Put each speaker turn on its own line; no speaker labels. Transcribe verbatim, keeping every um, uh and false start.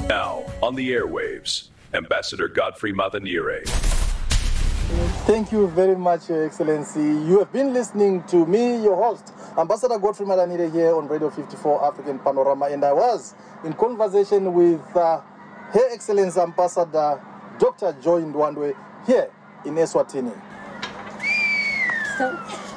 Now, on the airwaves, Ambassador Godfrey Matanire.
Thank you very much, Your Excellency. You have been listening to me, your host, Ambassador Godfrey Matanire, here on Radio fifty-four African Panorama, and I was in conversation with uh, Her Excellency Ambassador Doctor Joy Ndwandwe here in Eswatini.
So